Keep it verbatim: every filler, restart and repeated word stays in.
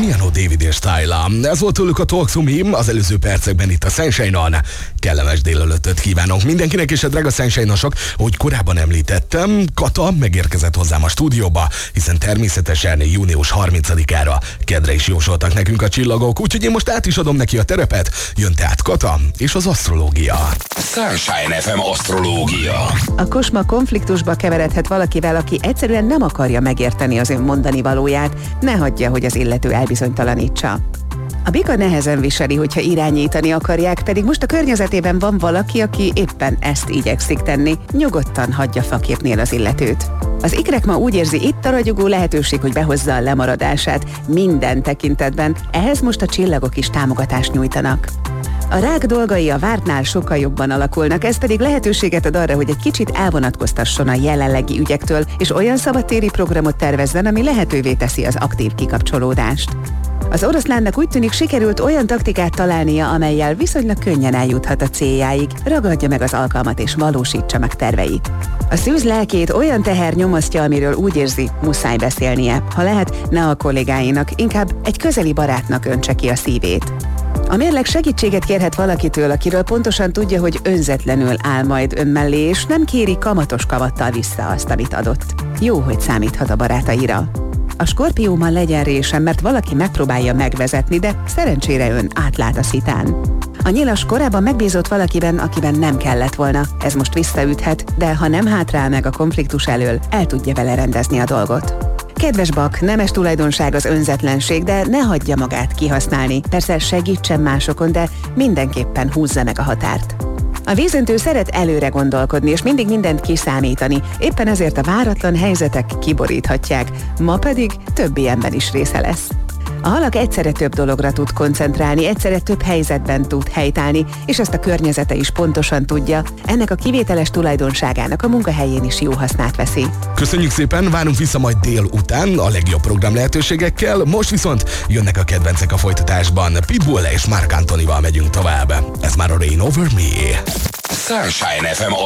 Damiano, David és Tyla. Ez volt tőlük a Talk to Me, az előző percekben itt a Sunshine-on. Kellemes délelőttöt kívánok mindenkinek, és a drága Sunshine-osok, hogy korábban említettem, Kata megérkezett hozzám a stúdióba, hiszen természetesen június harmincadikára kedre is jósoltak nekünk a csillagok, úgyhogy én most át is adom neki a terepet. Jön tehát Kata és az asztrológia. Sunshine ef em asztrológia. A kosma konfliktusba keveredhet valakivel, aki egyszerűen nem akarja megérteni az ön mondani valóját, ne hagyja, hogy az illető elbizonytalanítsa. A bika nehezen viseli, hogyha irányítani akarják, pedig most a környezetében van valaki, aki éppen ezt igyekszik tenni. Nyugodtan hagyja faképnél az illetőt. Az ikrek ma úgy érzi, itt a ragyogó lehetőség, hogy behozza a lemaradását minden tekintetben, ehhez most a csillagok is támogatást nyújtanak. A rák dolgai a vártnál sokkal jobban alakulnak, ez pedig lehetőséget ad arra, hogy egy kicsit elvonatkoztasson a jelenlegi ügyektől, és olyan szabadtéri programot tervezzen, ami lehetővé teszi az aktív kikapcsolódást. Az oroszlánnak úgy tűnik, sikerült olyan taktikát találnia, amellyel viszonylag könnyen eljuthat a céljáig, ragadja meg az alkalmat és valósítsa meg terveit. A szűz lelkét olyan teher nyomasztja, amiről úgy érzi, muszáj beszélnie. Ha lehet, ne a kollégáinak, inkább egy közeli barátnak öntse ki a szívét. A mérleg segítséget kérhet valakitől, akiről pontosan tudja, hogy önzetlenül áll majd ön mellé, és nem kéri kamatos kamattal vissza azt, amit adott. Jó, hogy számíthat a barátaira. A skorpióban legyen résem, mert valaki megpróbálja megvezetni, de szerencsére ön átlát a szitán. A nyilas korábban megbízott valakiben, akiben nem kellett volna. Ez most visszaüthet, de ha nem hátrál meg a konfliktus elől, el tudja vele rendezni a dolgot. Kedves Bak, nemes tulajdonság az önzetlenség, de ne hagyja magát kihasználni. Persze segítsen másokon, de mindenképpen húzza meg a határt. A vízöntő szeret előre gondolkodni, és mindig mindent kiszámítani, éppen ezért a váratlan helyzetek kiboríthatják, ma pedig több ilyenben is része lesz. A halak egyszerre több dologra tud koncentrálni, egyszerre több helyzetben tud helytállni, és ezt a környezete is pontosan tudja. Ennek a kivételes tulajdonságának a munkahelyén is jó hasznát veszi. Köszönjük szépen, várunk vissza majd dél után a legjobb program lehetőségekkel, most viszont jönnek a kedvencek a folytatásban. Pitbull és Marc Anthonyval megyünk tovább. Ez már a Rain Over Me. Sunshine ef em